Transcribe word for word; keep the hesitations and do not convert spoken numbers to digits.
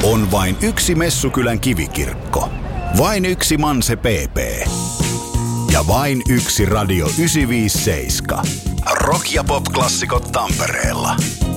On vain yksi Messukylän kivikirkko. Vain yksi Manse P P. Ja vain yksi Radio yhdeksänsataaviisikymmentäseitsemän. Rock- ja pop-klassikot Tampereella.